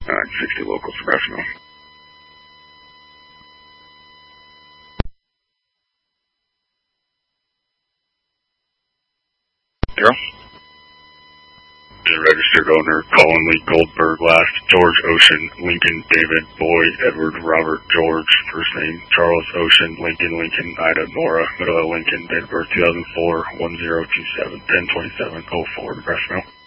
960 local Nebraska. Zero. The registered owner, Colin Lee Goldberg, last, George Ocean, Lincoln, David, Boy, Edward, Robert, George, first name, Charles Ocean, Lincoln, Ida, Nora, middle of Lincoln, date of birth 2004, 1027, 1027, 04, Nebraska.